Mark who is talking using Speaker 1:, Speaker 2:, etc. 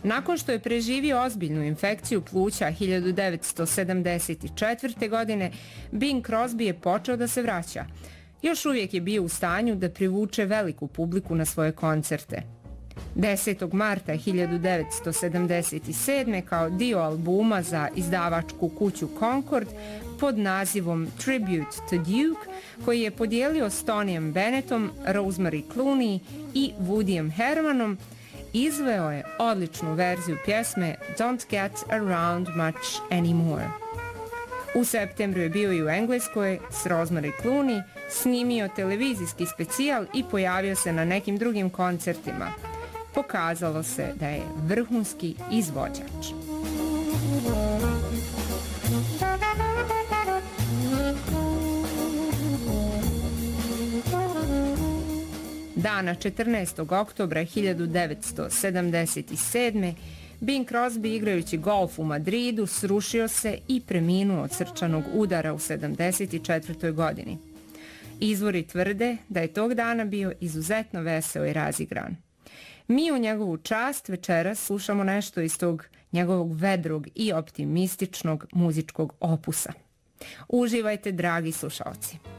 Speaker 1: Nakon što je preživio ozbiljnu infekciju pluća 1974. godine, Bing Crosby je počeo da se vraća. Još uvijek je bio u stanju da privuče veliku publiku na svoje koncerte. 10. marta 1977. kao dio albuma za izdavačku kuću Concord pod nazivom Tribute to Duke, koji je podijelio s Tonyjem Bennettom, Rosemary Clooney i Woodyjem Hermanom, izveo je odličnu verziju pjesme Don't Get Around Much Anymore. U septembru je bio i u Engleskoj s Rosemary Clooney, snimio televizijski specijal i pojavio se na nekim drugim koncertima. Pokazalo se da je vrhunski izvođač. Dana 14. oktobra 1977. Bing Crosby, igrajući golf u Madridu, srušio se i preminuo od srčanog udara u 74. godini. Izvori tvrde da je tog dana bio izuzetno veseo i razigran. Mi u njegovu čast večeras slušamo nešto iz tog njegovog vedrog i optimističnog muzičkog opusa. Uživajte, dragi slušalci.